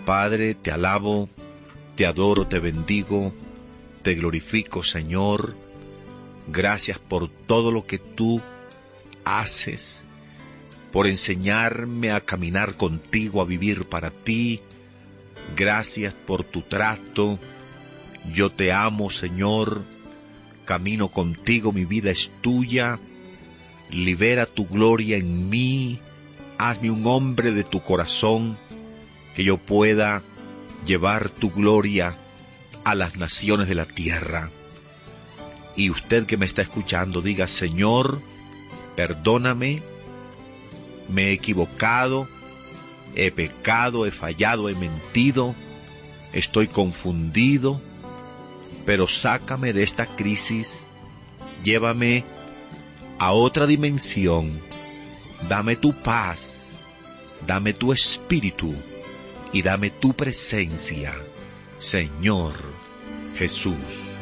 Padre, te alabo, te adoro, te bendigo, te glorifico, Señor. Gracias por todo lo que tú haces, por enseñarme a caminar contigo, a vivir para ti. Gracias por tu trato. Yo te amo, Señor. Camino contigo, mi vida es tuya. Libera tu gloria en mí. Hazme un hombre de tu corazón, que yo pueda llevar tu gloria a las naciones de la tierra. Y usted que me está escuchando, diga: Señor, perdóname, me he equivocado, he pecado, he fallado, he mentido, estoy confundido, pero sácame de esta crisis, llévame a otra dimensión, dame tu paz, dame tu espíritu y dame tu presencia, Señor Jesús.